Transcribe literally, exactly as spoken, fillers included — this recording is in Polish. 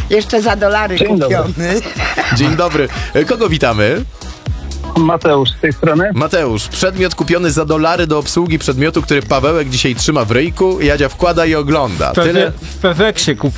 Jeszcze za dolary Dzień dobry. kupiony. Dzień dobry. Kogo witamy? Mateusz z tej strony. Mateusz, przedmiot kupiony za dolary do obsługi przedmiotu, który Pawełek dzisiaj trzyma w ryjku. Jadzia wkłada i ogląda. Pewe- Tyle, w Peweksie kupił.